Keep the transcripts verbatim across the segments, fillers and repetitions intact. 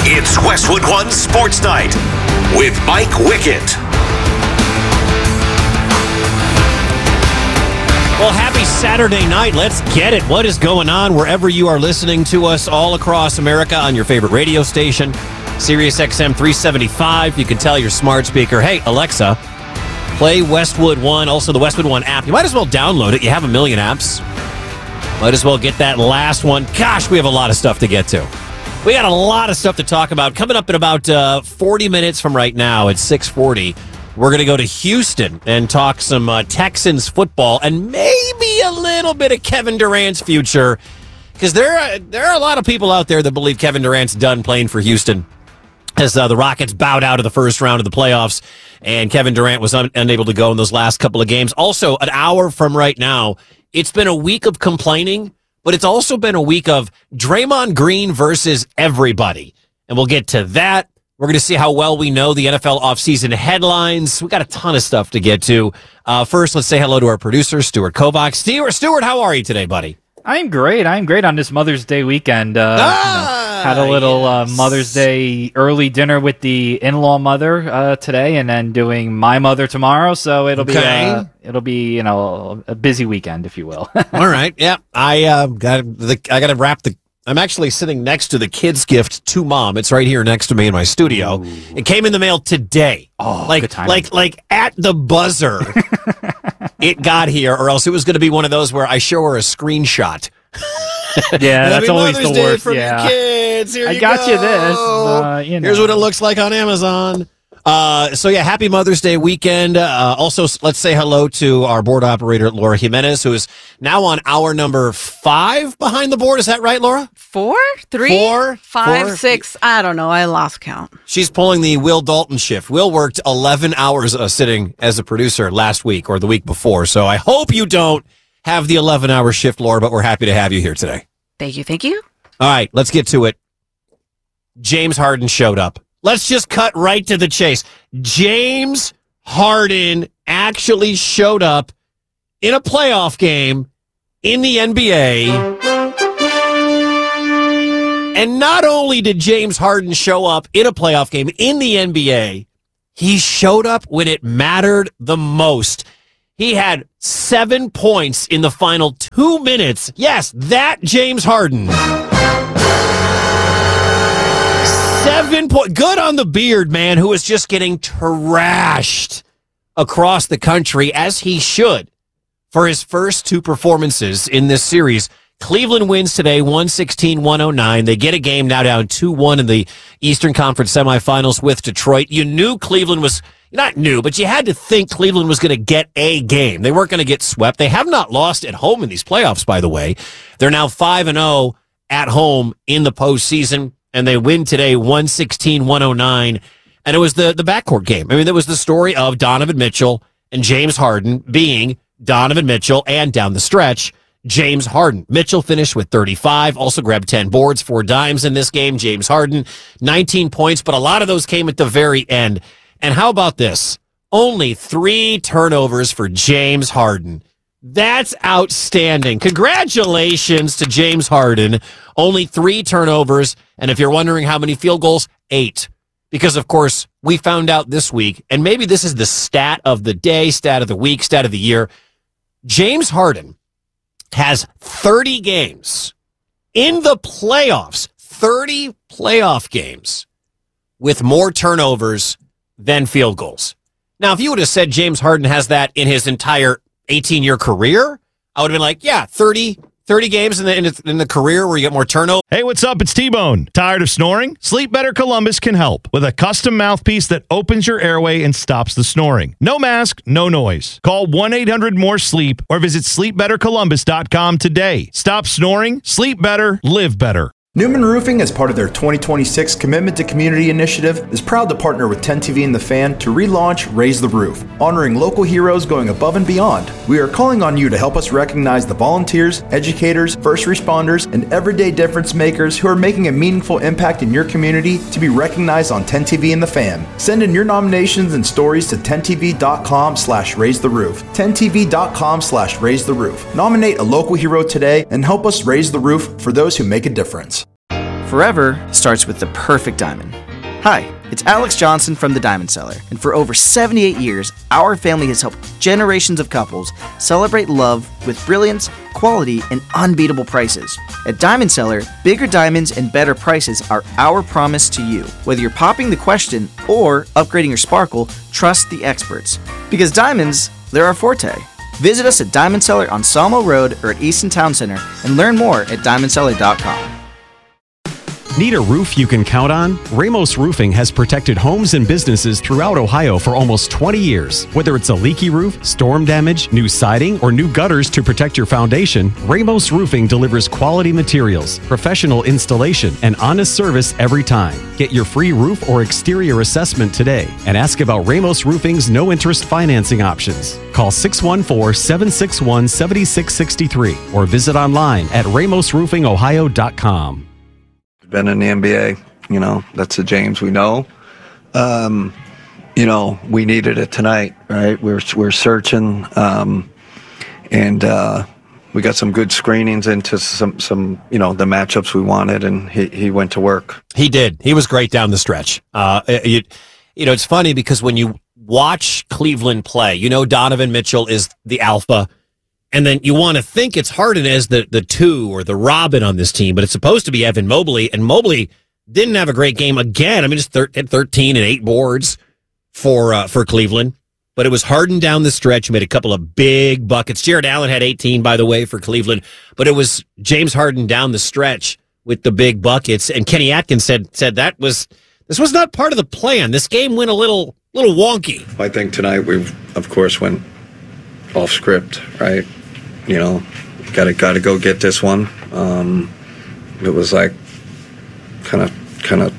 It's Westwood One Sports Night with Mike Wickett. Well, happy Saturday night. Let's get it. What is going on wherever you are listening to us all across America on your favorite radio station, Sirius X M three seventy-five. You can tell your smart speaker, hey, Alexa, play Westwood One. Also, the Westwood One app. You might as well download it. You have a million apps. Might as well get that last one. Gosh, we have a lot of stuff to get to. We got a lot of stuff to talk about. Coming up in about uh, forty minutes from right now at six forty, we're going to go to Houston and talk some uh, Texans football and maybe a little bit of Kevin Durant's future, because there are, there are a lot of people out there that believe Kevin Durant's done playing for Houston as uh, the Rockets bowed out of the first round of the playoffs and Kevin Durant was un- unable to go in those last couple of games. Also, an hour from right now, it's been a week of complaining, but it's also been a week of Draymond Green versus everybody. And we'll get to that. We're going to see how well we know the N F L offseason headlines. We got a ton of stuff to get to. Uh, first, let's say hello to our producer, Stuart Kovacs. Stuart, Stuart, how are you today, buddy? I'm great. I'm great on this Mother's Day weekend. Uh, ah, you know, had a little yes. uh, Mother's Day early dinner with the in-law mother uh, today, and then doing my mother tomorrow. So it'll okay. be uh, it'll be you know a busy weekend, if you will. All right. Yeah, I uh, got the I got to wrap the. I'm actually sitting next to the kids' gift to mom. It's right here next to me in my studio. Ooh. It came in the mail today. Oh, like good timing. like like at the buzzer. It got here, or else it was going to be one of those where I show her a screenshot. Yeah, that's always Mother's the Day worst. from Yeah, your kids. Here I you got go. you this. Uh, you know. Here's what it looks like on Amazon. Uh, so yeah, happy Mother's Day weekend. Uh, also, let's say hello to our board operator, Laura Jimenez, who is now on hour number five behind the board. Is that right, Laura? Four, three, Four, five, four. six. I don't know. I lost count. She's pulling the Will Dalton shift. Will worked eleven hours uh, sitting as a producer last week or the week before. So I hope you don't have the eleven hour shift, Laura, but we're happy to have you here today. Thank you. Thank you. All right, let's get to it. James Harden showed up. Let's just cut right to the chase. James Harden actually showed up in a playoff game in the N B A. And not only did James Harden show up in a playoff game in the N B A, he showed up when it mattered the most. He had seven points in the final two minutes. Yes, that James Harden. Seven points. Good on the beard, man, who is just getting trashed across the country, as he should, for his first two performances in this series. Cleveland wins today, one sixteen to one oh nine. They get a game now down two one in the Eastern Conference semifinals with Detroit. You knew Cleveland was, not new, but you had to think Cleveland was going to get a game. They weren't going to get swept. They have not lost at home in these playoffs, by the way. They're now five and oh at home in the postseason. And they win today, one sixteen to one oh nine. And it was the, the backcourt game. I mean, it was the story of Donovan Mitchell and James Harden being Donovan Mitchell and down the stretch, James Harden. Mitchell finished with thirty-five, also grabbed ten boards, four dimes in this game. James Harden, nineteen points, but a lot of those came at the very end. And how about this? Only three turnovers for James Harden. That's outstanding. Congratulations to James Harden. Only three turnovers. And if you're wondering how many field goals, eight. Because, of course, we found out this week, and maybe this is the stat of the day, stat of the week, stat of the year. James Harden has thirty games in the playoffs, thirty playoff games with more turnovers than field goals. Now, if you would have said James Harden has that in his entire eighteen-year career, I would have been like, yeah, thirty, thirty games in the, in the in the career where you get more turnover. Hey, what's up? It's T-Bone. Tired of snoring? Sleep Better Columbus can help with a custom mouthpiece that opens your airway and stops the snoring. No mask, no noise. Call one eight hundred more sleep or visit sleep better columbus dot com today. Stop snoring, sleep better, live better. Newman Roofing, as part of their twenty twenty-six Commitment to Community initiative, is proud to partner with ten T V and The Fan to relaunch Raise the Roof, honoring local heroes going above and beyond. We are calling on you to help us recognize the volunteers, educators, first responders, and everyday difference makers who are making a meaningful impact in your community to be recognized on ten T V and The Fan. Send in your nominations and stories to ten T V dot com slash raise the roof. ten T V dot com slash raise the roof. Nominate a local hero today and help us raise the roof for those who make a difference. Forever starts with the perfect diamond. Hi, it's Alex Johnson from The Diamond Seller, and for over seventy-eight years, our family has helped generations of couples celebrate love with brilliance, quality, and unbeatable prices. At Diamond Seller, bigger diamonds and better prices are our promise to you. Whether you're popping the question or upgrading your sparkle, trust the experts. Because diamonds, they're our forte. Visit us at Diamond Seller on Sawmill Road or at Easton Town Center and learn more at diamond seller dot com. Need a roof you can count on? Ramos Roofing has protected homes and businesses throughout Ohio for almost twenty years. Whether it's a leaky roof, storm damage, new siding, or new gutters to protect your foundation, Ramos Roofing delivers quality materials, professional installation, and honest service every time. Get your free roof or exterior assessment today and ask about Ramos Roofing's no-interest financing options. Call six one four, seven six one, seven six six three or visit online at ramos roofing ohio dot com. Been in the N B A, you know, that's the James we know. Um, you know, we needed it tonight, right? We're we're searching, um, and uh, we got some good screenings into some some you know the matchups we wanted, and he he went to work. He did. He was great down the stretch. Uh, you, you know, it's funny because when you watch Cleveland play, you know Donovan Mitchell is the alpha. And then you want to think it's Harden as the, the two or the Robin on this team, but it's supposed to be Evan Mobley. And Mobley didn't have a great game again. I mean, just thir- thirteen and eight boards for uh, for Cleveland. But it was Harden down the stretch, made a couple of big buckets. Jared Allen had eighteen, by the way, for Cleveland. But it was James Harden down the stretch with the big buckets. And Kenny Atkins said said that was this was not part of the plan. This game went a little little wonky. I think tonight we, of course, went off script, right? You know, gotta gotta go get this one. Um, it was like kind of kind of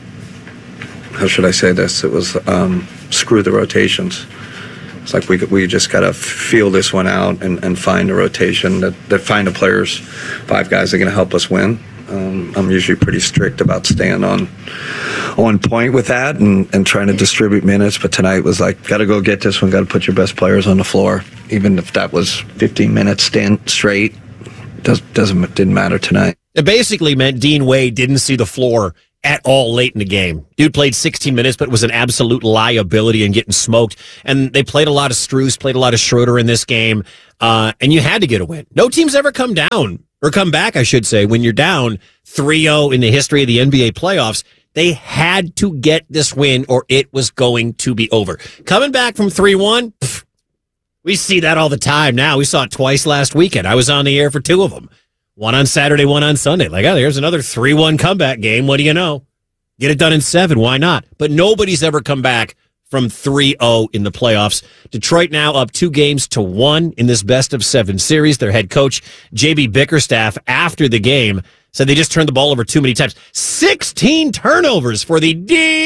how should I say this? It was um, screw the rotations. It's like we we just gotta feel this one out and, and find a rotation that, that find the players, five guys that are gonna help us win. Um, I'm usually pretty strict about staying on on point with that and, and trying to distribute minutes. But tonight was like, got to go get this one. Got to put your best players on the floor, even if that was fifteen minutes stand straight. Does doesn't didn't matter tonight. It basically meant Dean Wade didn't see the floor at all late in the game. Dude played sixteen minutes, but was an absolute liability and getting smoked. And they played a lot of Strus, played a lot of Schroeder in this game, uh, and you had to get a win. No team's ever come down. Or come back, I should say, when you're down three oh in the history of the N B A playoffs. They had to get this win or it was going to be over. Coming back from three one, we see that all the time now. We saw it twice last weekend. I was on the air for two of them. One on Saturday, one on Sunday. Like, oh, there's another three one comeback game. What do you know? Get it done in seven. Why not? But nobody's ever come back from three oh in the playoffs. Detroit now up two games to one in this best of seven series. Their head coach, J B Bickerstaff, after the game, said they just turned the ball over too many times. sixteen turnovers for the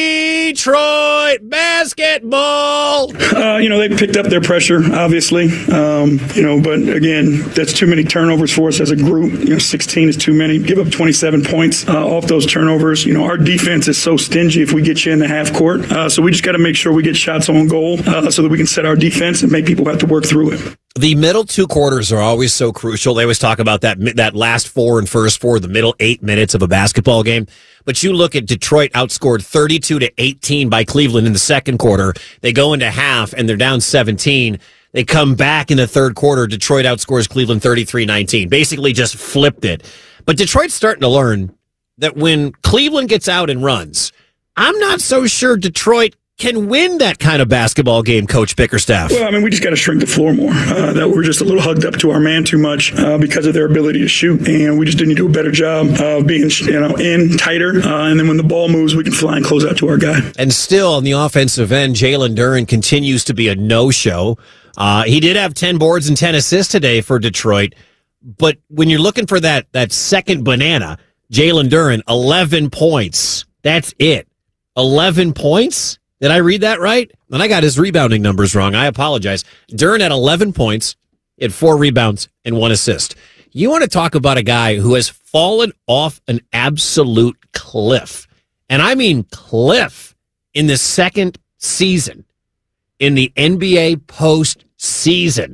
Detroit basketball. Uh, you know, they picked up their pressure, obviously. Um, you know, but again, that's too many turnovers for us as a group. You know, sixteen is too many. Give up twenty-seven points uh, off those turnovers. You know, our defense is so stingy if we get you in the half court. Uh, so we just got to make sure we get shots on goal uh, so that we can set our defense and make people have to work through it. The middle two quarters are always so crucial. They always talk about that that last four and first four, the middle eight minutes of a basketball game. But you look at Detroit outscored thirty-two to eighteen by Cleveland in the second quarter. They go into half and they're down seventeen. They come back in the third quarter. Detroit outscores Cleveland thirty-three nineteen. Basically just flipped it. But Detroit's starting to learn that when Cleveland gets out and runs, I'm not so sure Detroit can win that kind of basketball game, Coach Bickerstaff. Well, I mean, we just got to shrink the floor more. Uh, that we're just a little hugged up to our man too much uh, because of their ability to shoot, and we just didn't do a better job of being, you know, in tighter. Uh, and then when the ball moves, we can fly and close out to our guy. And still on the offensive end, Jalen Duren continues to be a no-show. Uh, he did have ten boards and ten assists today for Detroit, but when you're looking for that that second banana, Jalen Duren, eleven points. That's it. eleven points? Did I read that right? And I got his rebounding numbers wrong. I apologize. Duren had eleven points, he had four rebounds, and one assist. You want to talk about a guy who has fallen off an absolute cliff, and I mean cliff, in the second season, in the N B A postseason.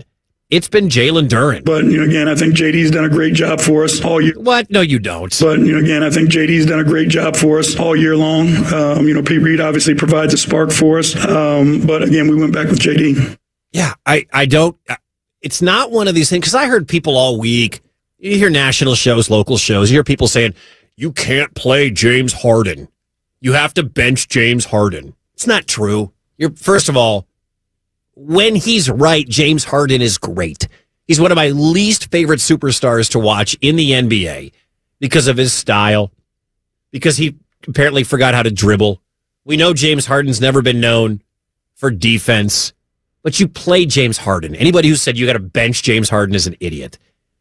It's been Jalen Duren. But, you know, again, I think J D's done a great job for us all year. What? No, you don't. But, you know, again, I think J D's done a great job for us all year long. Um, you know, Pete Reed obviously provides a spark for us. Um, but, again, we went back with J D. Yeah, I, I don't. It's not one of these things, because I heard people all week, you hear national shows, local shows, you hear people saying, you can't play James Harden. You have to bench James Harden. It's not true. You're, first of all, when he's right, James Harden is great. He's one of my least favorite superstars to watch in the N B A because of his style, because he apparently forgot how to dribble. We know James Harden's never been known for defense, but you play James Harden. Anybody who said you got to bench James Harden is an idiot.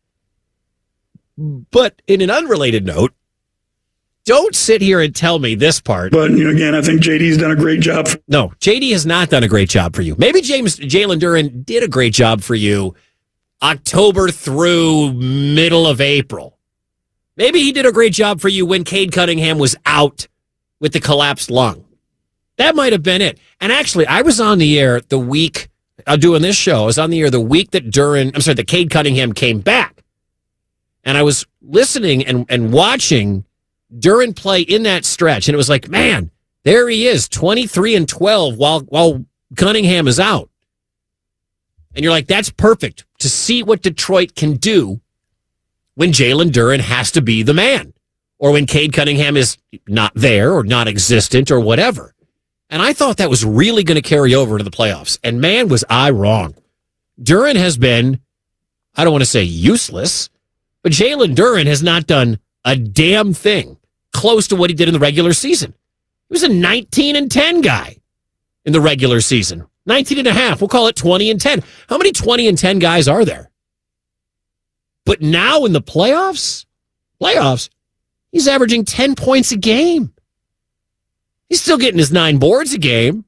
But in an unrelated note, don't sit here and tell me this part. But, you know, again, I think J D's done a great job. For- no, J D has not done a great job for you. Maybe James Jalen Duren did a great job for you October through middle of April. Maybe he did a great job for you when Cade Cunningham was out with the collapsed lung. That might have been it. And actually, I was on the air the week, uh, doing this show, I was on the air the week that Duren, I'm sorry, that Cade Cunningham came back. And I was listening and, and watching Duren play in that stretch, and it was like, man, there he is, twenty-three and twelve while while Cunningham is out. And you're like, that's perfect to see what Detroit can do when Jalen Duren has to be the man, or when Cade Cunningham is not there or not existent or whatever. And I thought that was really going to carry over to the playoffs. And man, was I wrong. Duren has been, I don't want to say useless, but Jalen Duren has not done a damn thing close to what he did in the regular season. He was a nineteen and ten guy in the regular season. nineteen and a half. We'll call it twenty and ten. How many twenty and ten guys are there? But now in the playoffs, playoffs, he's averaging ten points a game. He's still getting his nine boards a game.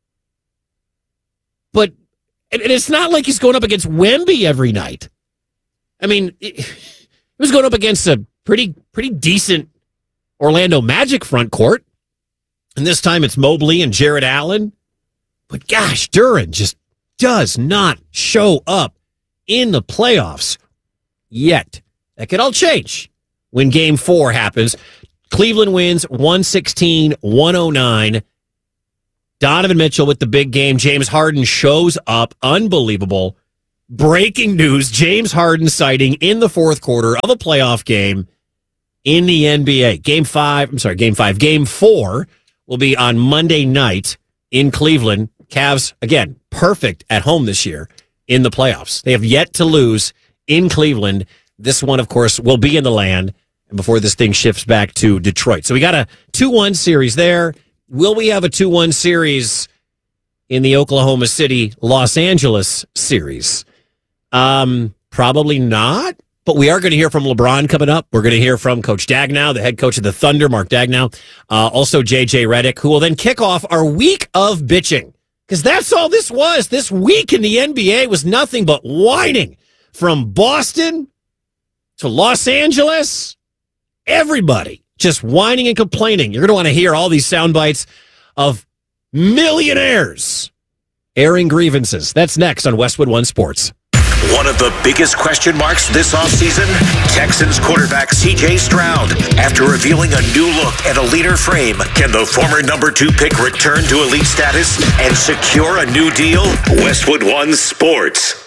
But and it's not like he's going up against Wemby every night. I mean, he was going up against a pretty pretty decent Orlando Magic front court. And this time it's Mobley and Jared Allen. But gosh, Duren just does not show up in the playoffs yet. That could all change when game four happens. Cleveland wins one sixteen one oh nine. Donovan Mitchell with the big game. James Harden shows up. Unbelievable. Breaking news, James Harden sighting in the fourth quarter of a playoff game in the N B A. Game five, I'm sorry, game five. Game four will be on Monday night in Cleveland. Cavs, again, perfect at home this year in the playoffs. They have yet to lose in Cleveland. This one, of course, will be in the land before this thing shifts back to Detroit. So we got a two one series there. Will we have a two one series in the Oklahoma City, Los Angeles series? Um, probably not, but we are going to hear from LeBron coming up. We're going to hear from Coach Dagnow, the head coach of the Thunder, Mark Dagnow, uh, also J J Redick, who will then kick off our week of bitching, because that's all this was. This week in the N B A was nothing but whining from Boston to Los Angeles. Everybody just whining and complaining. You're going to want to hear all these sound bites of millionaires airing grievances. That's next on Westwood One Sports. One of the biggest question marks this offseason, Texans quarterback C J Stroud. After revealing a new look and a leaner frame, can the former number two pick return to elite status and secure a new deal? Westwood One Sports.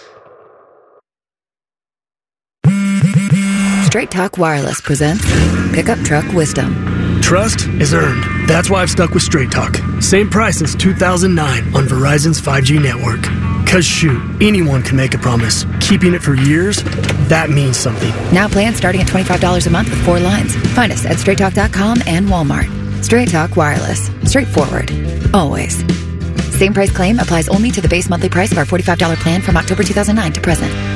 Straight Talk Wireless presents Pickup Truck Wisdom. Trust is earned. That's why I've stuck with Straight Talk. Same price since two thousand nine on Verizon's five G network. Cause shoot, anyone can make a promise. Keeping it for years, that means something. Now plans starting at twenty-five dollars a month with four lines. Find us at straight talk dot com and Walmart. Straight Talk Wireless. Straightforward. Always. Same price claim applies only to the base monthly price of our forty-five dollars plan from October two thousand nine to present.